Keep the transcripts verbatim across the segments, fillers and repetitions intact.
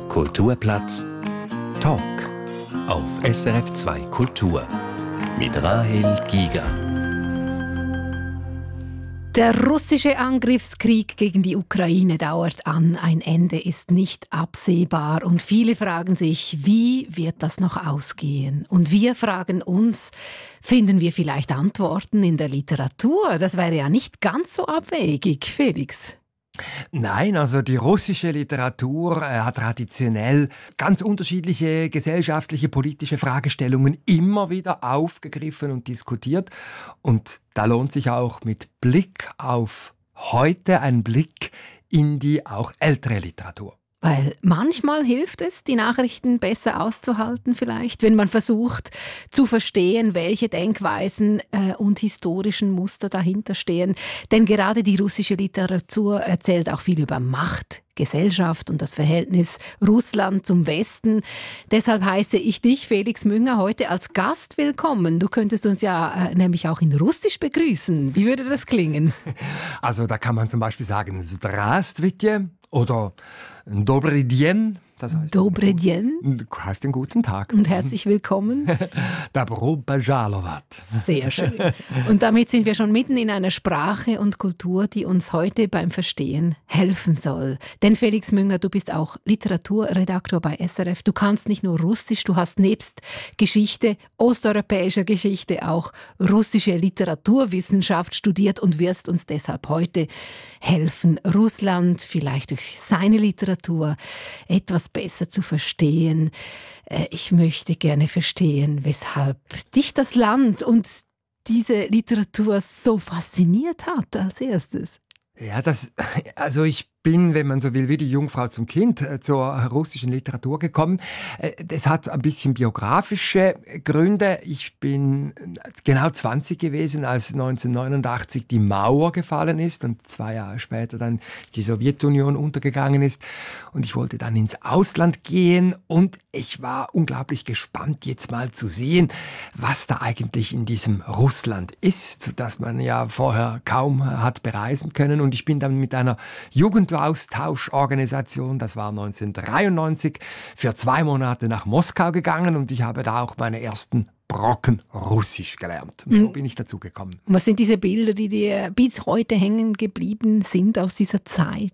Kulturplatz Talk auf S R F zwei Kultur mit Rahel Giger. Der russische Angriffskrieg gegen die Ukraine dauert an. Ein Ende ist nicht absehbar. Und viele fragen sich, wie wird das noch ausgehen? Und wir fragen uns, finden wir vielleicht Antworten in der Literatur? Das wäre ja nicht ganz so abwegig, Felix. Nein, also die russische Literatur äh, hat traditionell ganz unterschiedliche gesellschaftliche, politische Fragestellungen immer wieder aufgegriffen und diskutiert. Und da lohnt sich auch mit Blick auf heute ein Blick in die auch ältere Literatur. Weil manchmal hilft es, die Nachrichten besser auszuhalten vielleicht, wenn man versucht zu verstehen, welche Denkweisen äh, und historischen Muster dahinter stehen. Denn gerade die russische Literatur erzählt auch viel über Macht, Gesellschaft und das Verhältnis Russland zum Westen. Deshalb heiße ich dich, Felix Münger, heute als Gast willkommen. Du könntest uns ja äh, nämlich auch in Russisch begrüßen. Wie würde das klingen? Also da kann man zum Beispiel sagen Здравствуйте oder Dobry dien. Das heißt Dobry dien. Heißt den guten Tag. Und herzlich willkommen. Dobro Bajalovat. Sehr schön. Und damit sind wir schon mitten in einer Sprache und Kultur, die uns heute beim Verstehen helfen soll. Denn Felix Münger, du bist auch Literaturredaktor bei S R F. Du kannst nicht nur Russisch, du hast nebst Geschichte, osteuropäischer Geschichte auch russische Literaturwissenschaft studiert und wirst uns deshalb heute helfen, Russland vielleicht durch seine Literatur etwas besser zu verstehen. Ich möchte gerne verstehen, weshalb dich das Land und diese Literatur so fasziniert hat als erstes. Ja, das, also ich bin, wenn man so will, wie die Jungfrau zum Kind zur russischen Literatur gekommen. Das hat ein bisschen biografische Gründe. Ich bin genau zwanzig gewesen, als neunzehnhundertneunundachtzig die Mauer gefallen ist und zwei Jahre später dann die Sowjetunion untergegangen ist. Und ich wollte dann ins Ausland gehen und ich war unglaublich gespannt, jetzt mal zu sehen, was da eigentlich in diesem Russland ist, das man ja vorher kaum hat bereisen können. Und ich bin dann mit einer Jugendaustauschorganisation, das war neunzehnhundertdreiundneunzig, für zwei Monate nach Moskau gegangen und ich habe da auch meine ersten Brocken Russisch gelernt. Und so bin ich dazu gekommen. Was sind diese Bilder, die dir bis heute hängen geblieben sind aus dieser Zeit?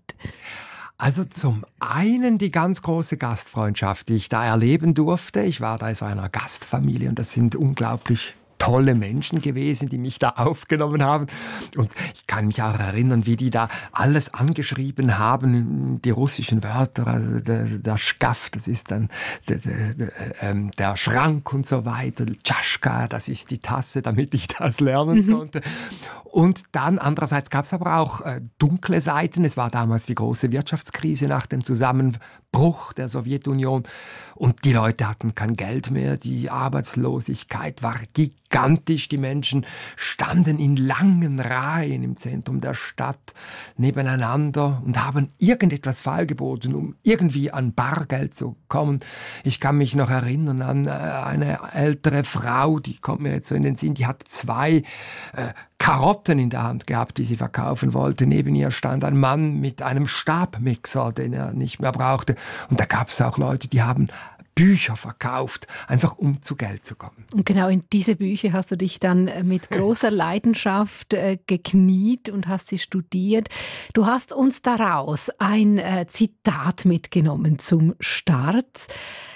Also zum einen die ganz große Gastfreundschaft, die ich da erleben durfte. Ich war da in so einer Gastfamilie und das sind unglaublich tolle Menschen gewesen, die mich da aufgenommen haben. Und ich kann mich auch erinnern, wie die da alles angeschrieben haben, die russischen Wörter, also der, der Schkaf, das ist dann der, der, der, ähm, der Schrank und so weiter, Tschaschka, das ist die Tasse, damit ich das lernen mhm. konnte. Und dann andererseits gab es aber auch äh, dunkle Seiten. Es war damals die große Wirtschaftskrise nach dem Zusammenbruch der Sowjetunion und die Leute hatten kein Geld mehr, die Arbeitslosigkeit war gigantisch, die Menschen standen in langen Reihen im Zentrum der Stadt nebeneinander und haben irgendetwas feilgeboten, um irgendwie an Bargeld zu kommen. Ich kann mich noch erinnern an eine ältere Frau, die kommt mir jetzt so in den Sinn, die hat zwei äh, Karotten in der Hand gehabt, die sie verkaufen wollte. Neben ihr stand ein Mann mit einem Stabmixer, den er nicht mehr brauchte. Und da gab es auch Leute, die haben Bücher verkauft, einfach um zu Geld zu kommen. Und genau in diese Bücher hast du dich dann mit großer Leidenschaft äh, gekniet und hast sie studiert. Du hast uns daraus ein äh, Zitat mitgenommen zum Start,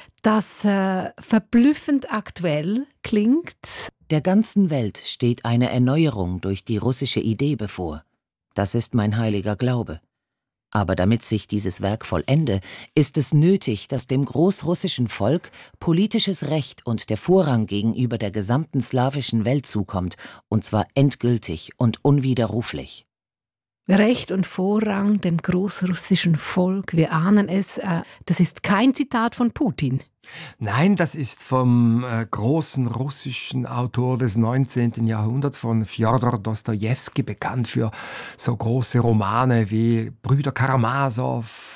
das äh, verblüffend aktuell klingt. Der ganzen Welt steht eine Erneuerung durch die russische Idee bevor. Das ist mein heiliger Glaube. Aber damit sich dieses Werk vollende, ist es nötig, dass dem großrussischen Volk politisches Recht und der Vorrang gegenüber der gesamten slawischen Welt zukommt, und zwar endgültig und unwiderruflich. Recht und Vorrang dem großrussischen Volk, wir ahnen es, das ist kein Zitat von Putin. Nein, das ist vom äh, großen russischen Autor des neunzehnten Jahrhunderts, von Fjodor Dostojewski, bekannt für so große Romane wie Brüder Karamasow